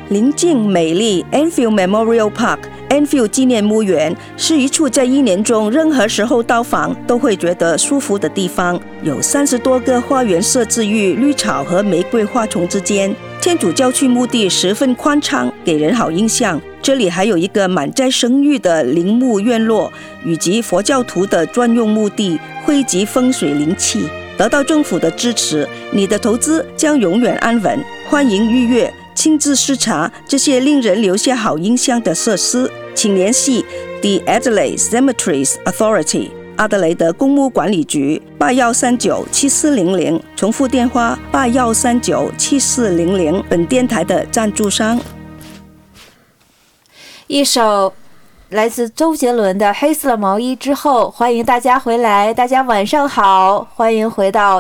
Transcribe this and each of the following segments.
宁静美丽 Enfield Memorial Park Enfield 纪念墓园是一处在一年中任何时候到访都会觉得舒服的地方，有30多个花园设置于绿草和玫瑰花丛之间。天主教区墓地十分宽敞，给人好印象。这里还有一个满载生育的陵墓院落，以及佛教徒的专用墓地，汇集风水灵气。得到政府的支持，你的投资将永远安稳。欢迎预约亲自视察这些令人留下好印象的设施，请联系 The Adelaide Cemeteries Authority 阿德雷德公墓管理局81397400，重复电话81397400。本电台的赞助商。 一首来自周杰伦的《黑色的毛衣》之后，欢迎大家回来，大家晚上好，欢迎回到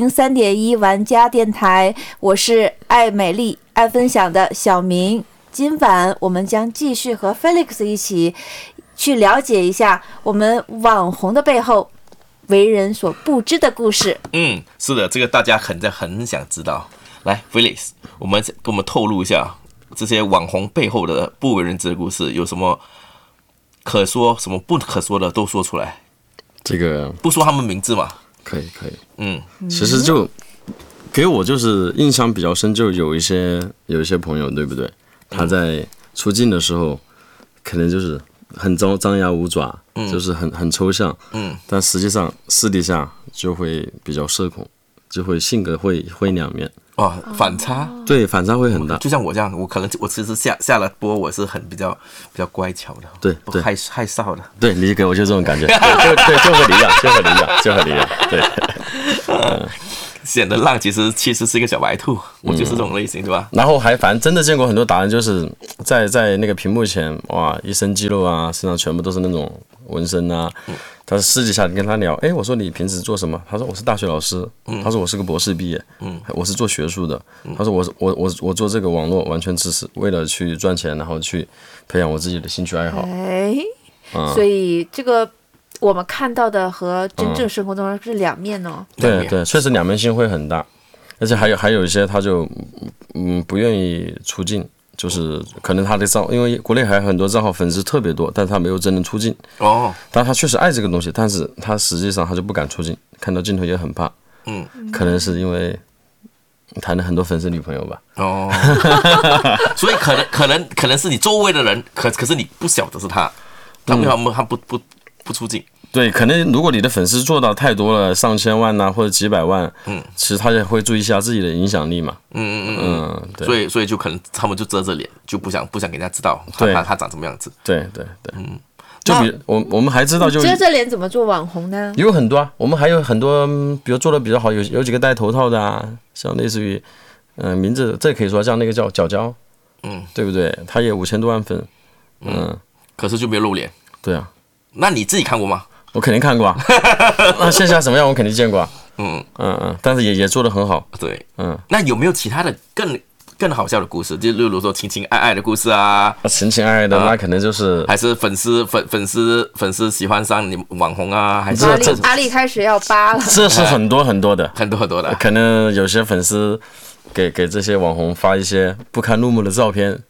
103.1玩家电台，我是爱美丽爱分享的小明。今晚我们将继续和 Felix 一起去了解一下我们网红的背后为人所不知的故事。 是的，这个大家很想知道。来 Felix， 跟我们透露一下这些网红背后的不为人知的故事，有什么可说什么不可说的都说出来。 这个不说他们名字嘛？ 可以。其实就给我就是印象比较深，就有一些朋友，对不对？他在出镜的时候，可能就是很张牙舞爪，就是很抽象，但实际上私底下就会比较社恐，就会性格会两面。 反差， 对，反差会很大。 就像我这样，我其实下了播，我是很比较乖巧的， 对， 害臊的。 对，你给我就这种感觉，对，就和你一样，对。 显得浪，其实是一个小白兔，我就是这种类型，对吧？ 然后反正真的见过很多达人，就是在那个屏幕前，哇，一身肌肉啊，身上全部都是那种纹身啊。他私底下跟他聊，我说你平时做什么？他说我是大学老师，他说我是个博士毕业，我是做学术的，他说我做这个网络完全只是为了去赚钱，然后去培养我自己的兴趣爱好。 所以这个我们看到的和真正生活中是两面哦。 对，确实两面性会很大，而且还有一些他就不愿意出镜。就是可能他的因为国内还有很多账号粉丝特别多，但是他没有真人出镜。但他确实爱这个东西，但是他实际上他就不敢出镜，看到镜头也很怕。可能是因为谈了很多粉丝女朋友吧。 所以可能是你周围的人，可是你不晓得是他为什么他不出镜？对， 可能如果你的粉丝做到太多了，上千万啊或者几百万，其实他也会注意一下自己的影响力嘛。 对，所以就可能他们就遮着脸，就不想给人家知道他长什么样子。对。 就比我们还知道，就遮着脸怎么做网红呢？ 有很多啊，我们还有很多，比如做的比较好，有几个戴头套的啊，像类似于名字这可以说像那个叫角角，对不对？他也5000多万粉， 可是就没有露脸。对啊， 那你自己看过吗？ 我肯定看过啊，那线下什么样我肯定见过啊。但是也做得很好。 对，那有没有其他的更好笑的故事？就例如说情情爱爱的故事啊。 情情爱爱的那可能就是还是粉丝喜欢上你网红啊，还是阿里开始要扒了。 这是很多很多的， 很多的。 可能有些粉丝给这些网红发一些不堪入目的照片。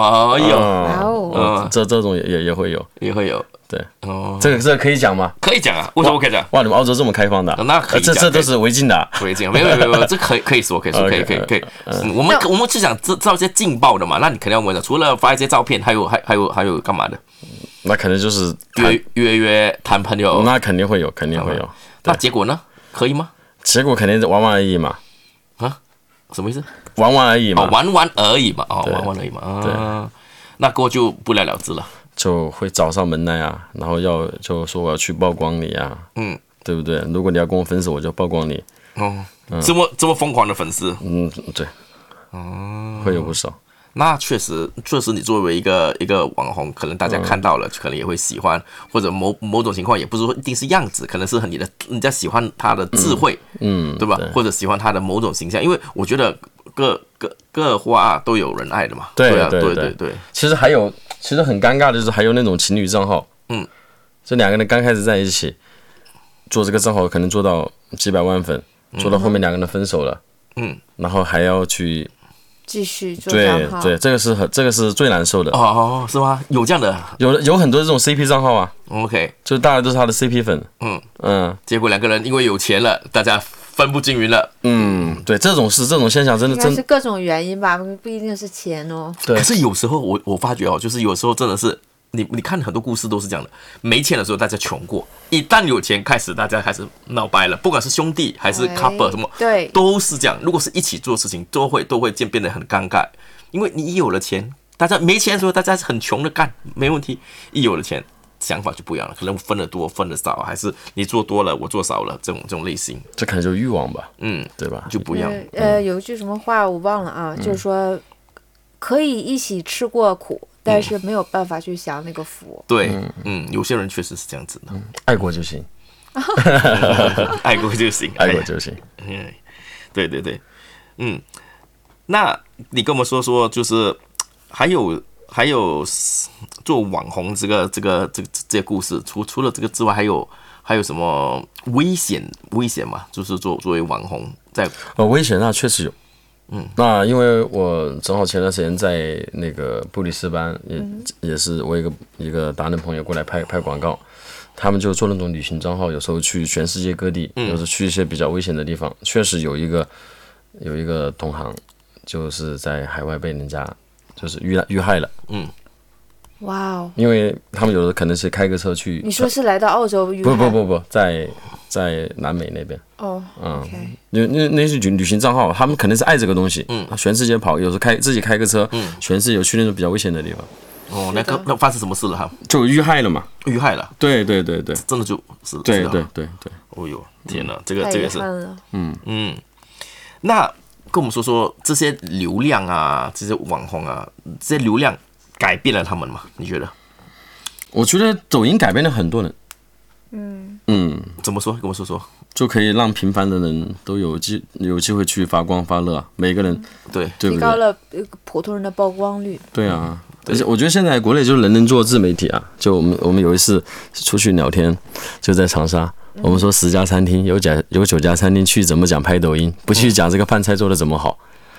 这种也会有，对，这个可以讲吗？ 可以讲啊，为什么可以讲？ 哇，你们澳洲这么开放的？ 那可以讲， 这都是违禁的。 违禁，没有，这可以说。我们是想知道一些劲爆的嘛？那你肯定要问的。除了发一些照片，还有干嘛的？ 那可能就是约谈朋友。 那肯定会有。 那结果呢？可以吗？ 结果肯定是玩玩而已嘛。 什么意思？ 玩玩而已嘛。 玩而已嘛。对。那过后就不了了之了。 就会找上门来啊，然后就说我要去曝光你啊，对不对？如果你要跟我分手，我就曝光你。 这么疯狂的粉丝， 对，会有不少。 那确实你作为一个网红，可能大家看到了，可能也会喜欢，或者某种情况也不是说一定是样子，可能是人家喜欢他的智慧，对吧？或者喜欢他的某种形象，因为我觉得各花都有人爱的嘛。对。 其实很尴尬的就是还有那种情侣账号，这两个人刚开始在一起做这个账号，可能做到几百万粉，做到后面两个人分手了，然后还要去继续做账号。 对，这个是最难受的。 哦，是吗？有这样的？ 有很多这种 CP 账号啊。 OK， 就大家都是他的 CP 粉。 结果两个人因为有钱了，大家分不均匀了。 对，这种现象真的应该是各种原因吧，不一定是钱哦。 对。 可是有时候我发觉就是有时候真的是。你看很多故事都是这样的，没钱的时候大家穷过，一旦有钱开始大家开始闹掰了，不管是兄弟还是 couple 什么， 对， 都是这样。如果是一起做事情，都会变得很尴尬，因为你一有了钱，大家没钱的时候大家很穷的干没问题，一有了钱想法就不一样了，可能分的多分的少，还是你做多了我做少了这种类型， 这可能就是欲望吧，对吧？ 就不一样。 有一句什么话我忘了啊，就是说可以一起吃过苦。但是没有办法去享那个福。 对，有些人确实是这样子的， 爱过就行， 爱过就行， 爱过就行。 对，那你跟我们说，就是还有做网红这些故事，除了这个之外，还有什么危险嘛？就是作为网红在危险那确实有。那因为我正好前段时间在那个布里斯班，也是我一个达人朋友过来拍广告，他们就做那种旅行账号，有时候去全世界各地，有时候去一些比较危险的地方。确实有一个同行，就是在海外被人家就是遇害了。 哇哦！ 因为他们有的可能是开个车去， 你说是来到澳洲遇害？ 不，在南美那边。 OK。 那是旅行账号，他们可能是爱这个东西，全世界跑，有时候自己开个车，全世界有去那种比较危险的地方。 那发生什么事了哈？ 就遇害了嘛。 遇害了。 对， 真的就是对。 哦呦，天哪，这个是，那跟我们说这些流量啊，这些网红啊，这些流量改变了他们吗？你觉得？ 我觉得抖音改变了很多人。 怎么说？跟我说说。 就可以让平凡的人都有机会去发光发热，每个人对提高了普通人的曝光率。 对啊，而且我觉得现在国内就是人人做自媒体啊。就我们有一次出去聊天，就在长沙，我们说10家餐厅有9家餐厅去怎么讲拍抖音，不去讲这个饭菜做的怎么好。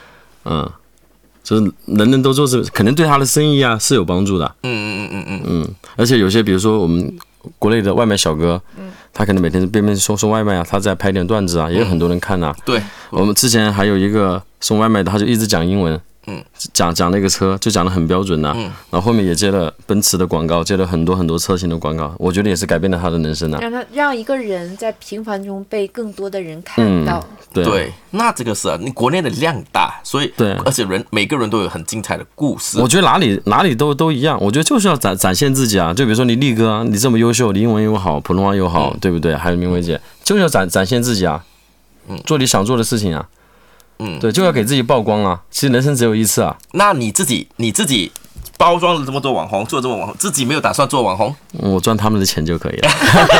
就是人人都做可能对他的生意啊是有帮助的。而且有些比如说我们国内的外卖小哥，他可能每天边送外卖啊，他在拍点段子啊，也有很多人看啊。 对， 我们之前还有一个送外卖的，他就一直讲英文，讲那个车就讲得很标准呐。然后后面也接了奔驰的广告，接了很多车型的广告，我觉得也是改变了他的人生啊。 让一个人在平凡中被更多的人看到。 对，那这个是你国内的量大，所以对，而且每个人都有很精彩的故事。 我觉得哪里都一样，我觉得就是要展现自己啊。就比如说你力哥啊，你这么优秀，你英文又好，普通话又好，对不对？还有明薇姐，就是要展现自己啊，做你想做的事情啊。对，就要给自己曝光啊。其实人生只有一次啊。 那你自己包装了这么多网红，做这么网红，自己没有打算做网红？ 我赚他们的钱就可以了。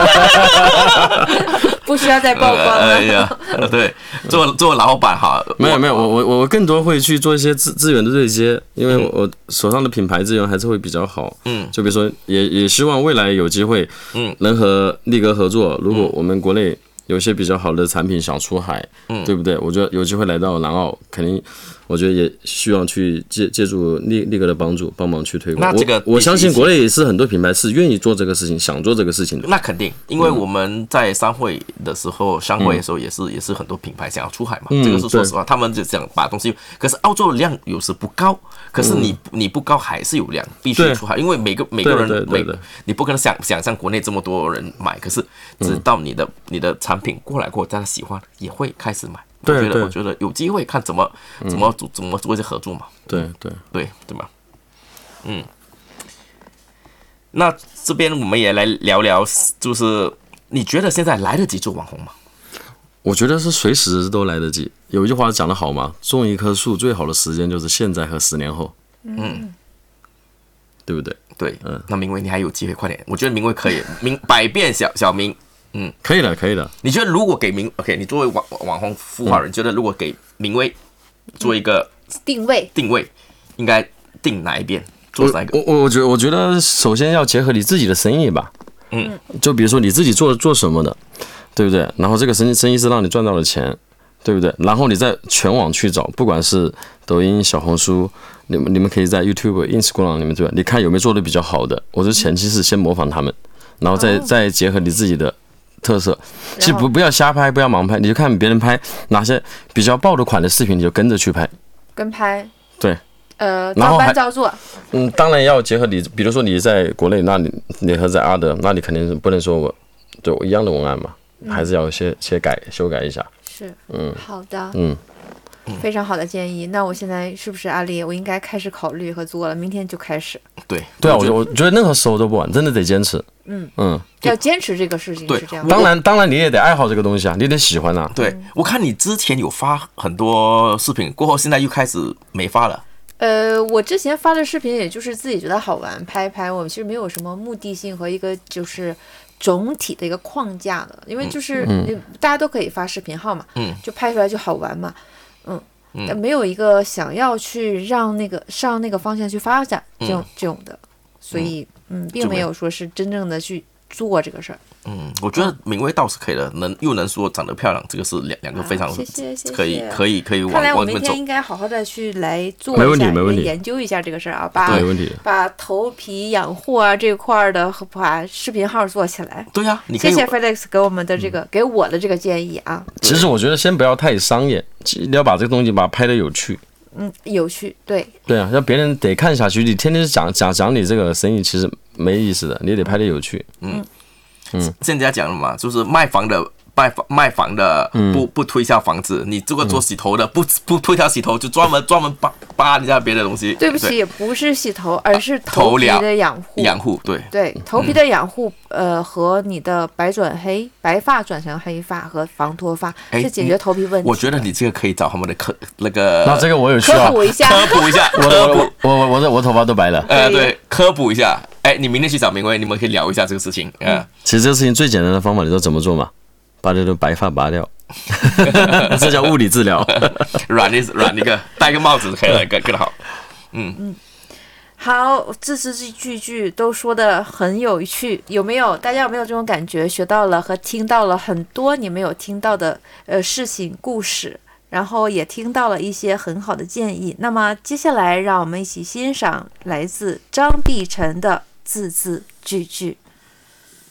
不需要再曝光了。 哎呀，对，做老板哈。 没有，我更多会去做一些资源的对接，因为我手上的品牌资源还是会比较好。就比如说，也希望未来有机会，能和力哥合作。如果我们国内有些比较好的产品想出海，对不对？我觉得有机会来到南澳，肯定，我觉得也需要去借助力哥的帮助，帮忙去推广。 那这个我相信国内也是很多品牌是愿意做这个事情，想做这个事情的。 那肯定，因为我们在商会的时候也是很多品牌想要出海嘛。这个是说实话，他们就想把东西，可是澳洲的量有时不高，可是你不高还是有量，必须出海，因为每个人你不可能想象国内这么多人买，可是直到你的产品过来大家喜欢，也会开始买。我觉得有机会看怎么做一些合作嘛。对吧？那这边我们也来聊聊，就是你觉得现在来得及做网红吗？ 我觉得是随时都来得及。有一句话讲得好嘛，种一棵树最好的时间就是现在和10年后。对不对？ 对，那明薇你还有机会，快点！我觉得明薇可以，百变小明。 可以的。 你觉得如果给OK， 你作为网红孵化人，觉得如果给明薇做一个定位， 应该定哪一边？做哪一个？ 我觉得首先要结合你自己的生意吧。就比如说你自己做什么的，对不对？然后这个生意是让你赚到了钱， 对不对？然后你在全网去找，不管是抖音、小红书，你们可以在 YouTube、Instagram 里面对吧？你看有没有做的比较好的？我觉得前期是先模仿他们，然后再结合你自己的特色。其实不要瞎拍，不要盲拍，你就看别人拍哪些比较爆的款的视频，你就跟着去拍。 跟拍。 对。 照搬照做。 当然要结合你，比如说你在国内，那你和在阿德，那你肯定是不能说我一样的文案嘛，还是要修改一下。是， 好的，非常好的建议。那我现在是不是阿丽，我应该开始考虑和做了？明天就开始。 对啊，我觉得任何时候都不晚，真的得坚持。 要坚持这个事情是这样。 当然你也得爱好这个东西啊，你得喜欢啊。 对，我看你之前有发很多视频，过后现在又开始没发了。 我之前发的视频也就是自己觉得好玩，拍拍。我其实没有什么目的性和一个就是总体的一个框架的，因为就是大家都可以发视频号嘛，就拍出来就好玩嘛，没有一个想要去让上那个方向去发展这种的，所以并没有说是真正的去做这个事儿。 我觉得敏慧倒是可以的，又能说长得漂亮，这个是两个非常可以看来我明往那边走。 天应该好好的去来做一下， 没问题， 研究一下这个事儿啊，把头皮养护啊这块的，把视频号做起来。 对呀，你可以。 谢谢 Felix 给我们的给我的这个建议啊。 其实我觉得先不要太商业，你要把这个东西把它拍得有趣。 有趣，对啊，让别人得看下去。你天天讲你这个生意，其实没意思的，你得拍得有趣。 现在讲了嘛，就是卖房的不推销房子，你这个做洗头的不推销洗头，就专门扒人家别的东西。 对不起，也不是洗头，而是头皮的养护。对，头皮的养护，和你的白发转成黑发和防脱发是解决头皮问题。 我觉得你这个可以找他们的那这个我有需要科普一下， 我头发都白了。 对，科普一下。你明天去找明威，你们可以聊一下这个事情。 其实这个事情最简单的方法，你知道怎么做吗？把这个白发拔掉，这叫物理治疗。 软一个，戴个帽子可以了，更好。 好，字字句句都说得很有趣，大家有没有这种感觉？学到了和听到了很多你没有听到的事情故事，然后也听到了一些很好的建议。那么接下来让我们一起欣赏来自张碧晨的字字句句。